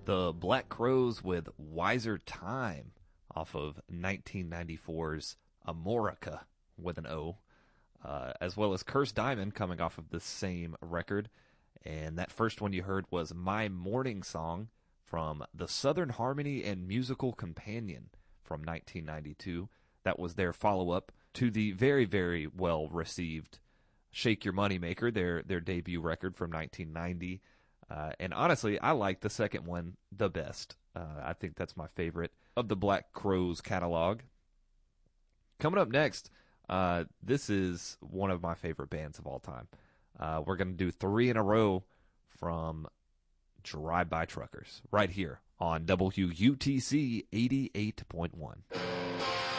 The Black Crowes with Wiser Time off of 1994's Amorica with an O, as well as Cursed Diamond coming off of the same record. And that first one you heard was My Morning Song from the Southern Harmony and Musical Companion from 1992. That was their follow-up to the very, very well-received Shake Your Moneymaker, their debut record from 1990. And honestly, I like the second one the best. I think that's my favorite of the Black Crowes catalog. Coming up next, this is one of my favorite bands of all time. We're going to do 3 in a row from Drive-By Truckers right here on WUTC 88.1.